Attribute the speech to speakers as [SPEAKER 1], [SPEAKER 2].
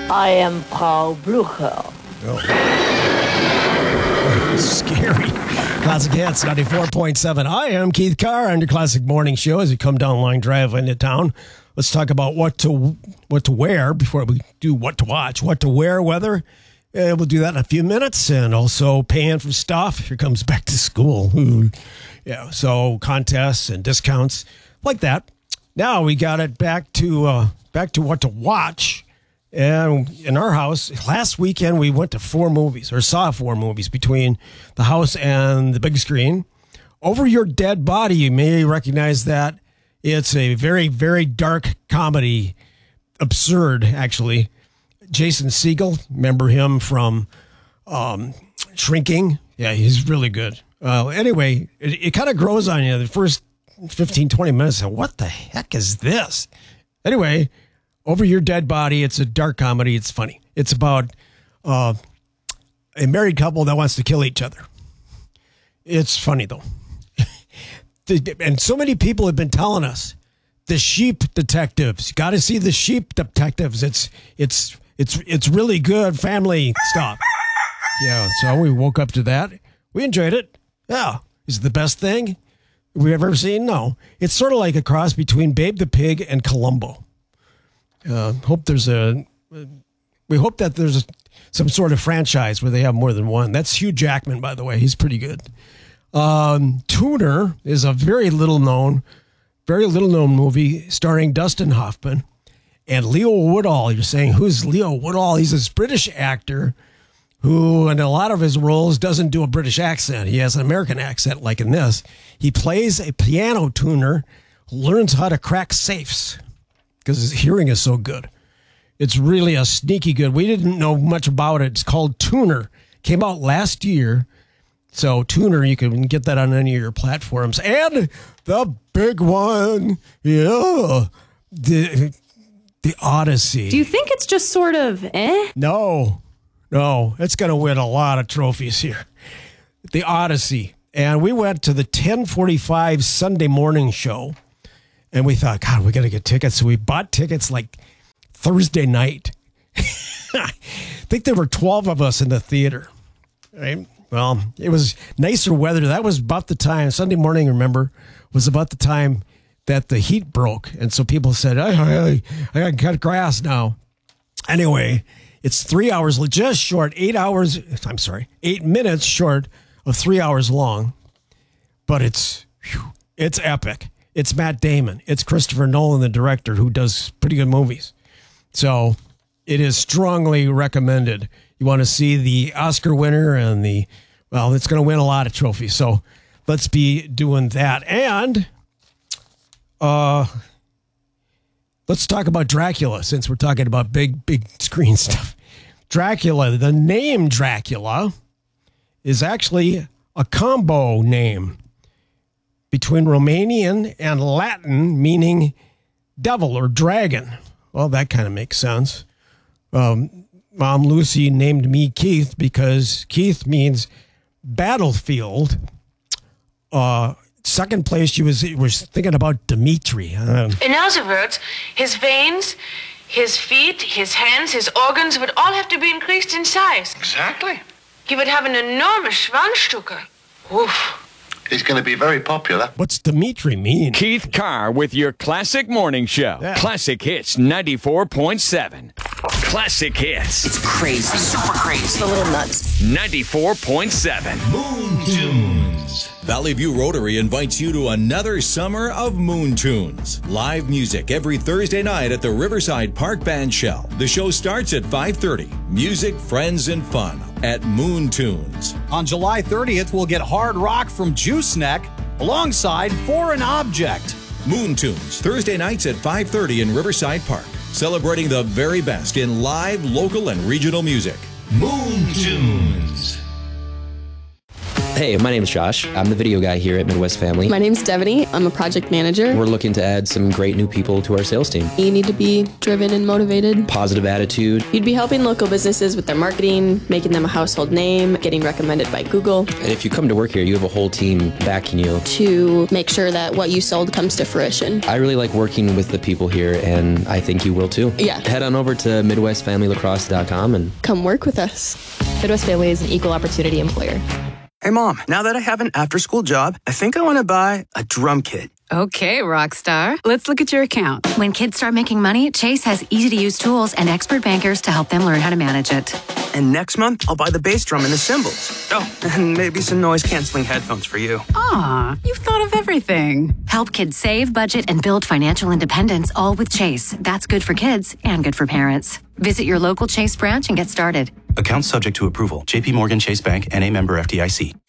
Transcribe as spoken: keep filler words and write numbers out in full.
[SPEAKER 1] I am Paul Blucher.
[SPEAKER 2] Oh. Scary. Classic Hits, ninety-four point seven. I am Keith Carr on your Classic Morning Show. As you come down Line Drive into town, let's talk about what to what to wear before we do what to watch. What to wear, weather. Uh, we'll do that in a few minutes. And also paying for stuff. Here comes back to school. Yeah, so contests and discounts like that. Now we got it back to uh, back to what to watch. And in our house, last weekend, we went to four movies, or saw four movies between the house and the big screen. Over Your Dead Body, you may recognize that. It's a very, very dark comedy. Absurd, actually. Jason Segel, remember him from um, Shrinking? Yeah, he's really good. Uh, anyway, it, it kind of grows on you. The first fifteen, twenty minutes, what the heck is this? Anyway... Over Your Dead Body, it's a dark comedy. It's funny. It's about uh, a married couple that wants to kill each other. It's funny, though. And so many people have been telling us, the Sheep Detectives. You got to see the Sheep Detectives. It's it's it's it's really good family stuff. Yeah, so we woke up to that. We enjoyed it. Yeah. Is it the best thing we've ever seen? No. It's sort of like a cross between Babe the Pig and Columbo. Uh, hope there's a. We hope that there's a, some sort of franchise where they have more than one. That's Hugh Jackman, by the way. He's pretty good. Um, Tuner is a very little known, very little known movie starring Dustin Hoffman and Leo Woodall. You're saying, who's Leo Woodall? He's this British actor who, in a lot of his roles, doesn't do a British accent. He has an American accent, like in this. He plays a piano tuner who learns how to crack safes, because his hearing is so good. It's really a sneaky good. We didn't know much about it. It's called Tuner. Came out last year. So Tuner, you can get that on any of your platforms. And the big one, yeah, the, the Odyssey.
[SPEAKER 3] Do you think it's just sort of eh?
[SPEAKER 2] No, no. It's going to win a lot of trophies here. The Odyssey. And we went to the ten forty-five Sunday morning show. And we thought, God, we got to get tickets. So we bought tickets like Thursday night. I think there were twelve of us in the theater. Right? Well, it was nicer weather. That was about the time, Sunday morning, remember, was about the time that the heat broke. And so people said, I, I, I got to cut grass now. Anyway, it's three hours, just short, eight hours. I'm sorry, eight minutes short of three hours long. But it's, whew, it's epic. It's Matt Damon. It's Christopher Nolan, the director, who does pretty good movies. So it is strongly recommended. You want to see the Oscar winner and the, well, it's going to win a lot of trophies. So let's be doing that. And uh, let's talk about Dracula, since we're talking about big, big screen stuff. Dracula, the name Dracula is actually a combo name between Romanian and Latin, meaning devil or dragon. Well, that kind of makes sense. Um, Mom Lucy named me Keith because Keith means battlefield. Uh, second place, she was was thinking about Dimitri. Um,
[SPEAKER 4] In other words, his veins, his feet, his hands, his organs would all have to be increased in size.
[SPEAKER 5] Exactly.
[SPEAKER 4] He would have an enormous Schwanzstücke. Oof.
[SPEAKER 5] He's going to be very popular.
[SPEAKER 2] What's Dimitri mean?
[SPEAKER 6] Keith Carr with your Classic Morning Show.
[SPEAKER 2] Yeah.
[SPEAKER 6] Classic Hits ninety-four point seven. Classic Hits.
[SPEAKER 7] It's crazy. Super crazy. It's a little nuts.
[SPEAKER 6] ninety-four point seven.
[SPEAKER 8] Moon Tunes. Valley View Rotary invites you to another summer of Moon Tunes. Live music every Thursday night at the Riverside Park Band Shell. The show starts at five thirty. Music, friends, and fun at Moon Tunes.
[SPEAKER 9] On July thirtieth, we'll get hard rock from Juice Neck alongside Foreign Object.
[SPEAKER 8] Moon Tunes, Thursday nights at five thirty in Riverside Park. Celebrating the very best in live, local, and regional music.
[SPEAKER 10] Moon Tunes. Hey, my name is Josh. I'm the video guy here at Midwest Family.
[SPEAKER 11] My name's Devaney. I'm a project manager.
[SPEAKER 10] We're looking to add some great new people to our sales team.
[SPEAKER 11] You need to be driven and motivated.
[SPEAKER 10] Positive attitude.
[SPEAKER 11] You'd be helping local businesses with their marketing, making them a household name, getting recommended by Google.
[SPEAKER 10] And if you come to work here, you have a whole team backing you.
[SPEAKER 11] To make sure that what you sold comes to fruition.
[SPEAKER 10] I really like working with the people here, and I think you will too.
[SPEAKER 11] Yeah.
[SPEAKER 10] Head on over to midwest family lacrosse dot com and
[SPEAKER 11] come work with us.
[SPEAKER 12] Midwest Family is an equal opportunity employer.
[SPEAKER 13] Hey, Mom, now that I have an after-school job, I think I want to buy a drum kit.
[SPEAKER 14] Okay, Rockstar. Let's look at your account.
[SPEAKER 15] When kids start making money, Chase has easy-to-use tools and expert bankers to help them learn how to manage it.
[SPEAKER 13] And next month, I'll buy the bass drum and the cymbals. Oh, and maybe some noise-canceling headphones for you.
[SPEAKER 14] Aw, you've thought of everything.
[SPEAKER 15] Help kids save, budget, and build financial independence, all with Chase. That's good for kids and good for parents. Visit your local Chase branch and get started.
[SPEAKER 16] Account subject to approval. J P Morgan Chase Bank, N A member F D I C.